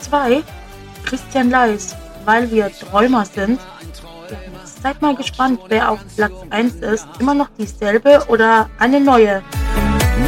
2, Christian Leis, Weil wir Träumer sind. Ja, jetzt seid mal gespannt, wer auf Platz 1 ist. Immer noch dieselbe oder eine neue?